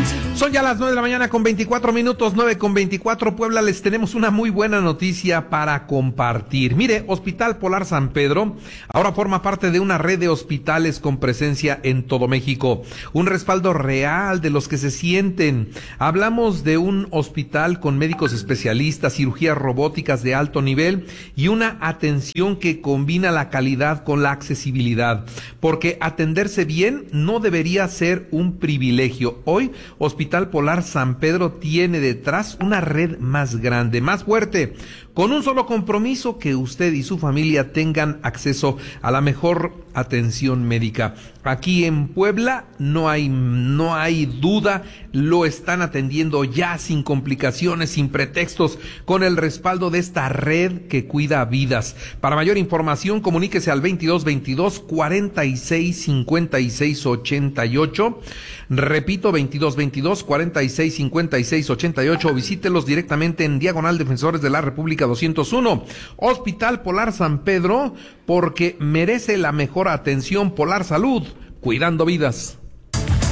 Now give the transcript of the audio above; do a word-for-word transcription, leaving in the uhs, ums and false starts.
Son ya las nueve de la mañana con veinticuatro minutos, nueve con veinticuatro. Puebla, les tenemos una muy buena noticia para compartir. Mire, Hospital Polar San Pedro ahora forma parte de una red de hospitales con presencia en todo México. Un respaldo real de los que se sienten. Hablamos de un hospital con médicos especialistas, cirugías robóticas de alto nivel y una atención que combina la calidad con la accesibilidad. Porque atenderse bien no debería ser un privilegio. Hoy, Hospital Polar San Pedro tiene detrás una red más grande, más fuerte, con un solo compromiso: que usted y su familia tengan acceso a la mejor atención médica. Aquí en Puebla no hay, no hay duda, lo están atendiendo ya sin complicaciones, sin pretextos, con el respaldo de esta red que cuida vidas. Para mayor información, comuníquese al veintidós veintidós cuarenta y seis cincuenta y seis ochenta y ocho. Repito, veintidós veintidós cuarenta y seis cincuenta y seis ochenta y ocho, o visítelos directamente en Diagonal Defensores de la República doscientos uno. Hospital Polar San Pedro, porque merece la mejor atención. Polar Salud, cuidando vidas.